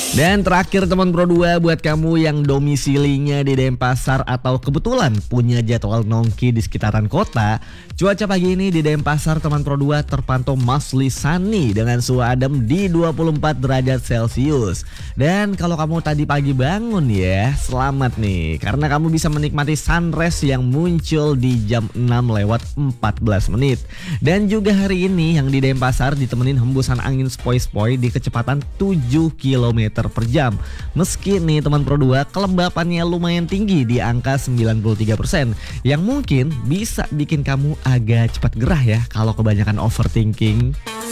Dan terakhir teman Pro 2, buat kamu yang domisilinya di Denpasar atau kebetulan punya jadwal nongki di sekitaran kota, cuaca pagi ini di Denpasar teman Pro 2 terpantau mostly sunny dengan suhu adem di 24 derajat Celcius. Dan kalau kamu tadi pagi bangun ya, selamat nih karena kamu bisa menikmati sunrise yang muncul di jam 6:14 menit. Dan juga hari ini yang di Denpasar ditemenin hembusan angin sepoi-sepoi di kecepatan 7 km per jam. Meski nih teman Pro 2 kelembapannya lumayan tinggi di angka 93% yang mungkin bisa bikin kamu agak cepat gerah ya kalau kebanyakan overthinking.